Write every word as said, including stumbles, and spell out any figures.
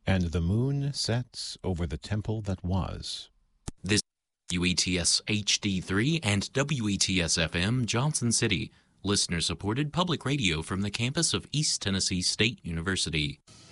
And the moon sets over the temple that was. This W E T S H D three and W E T S F M Johnson City, listener-supported public radio from the campus of East Tennessee State University.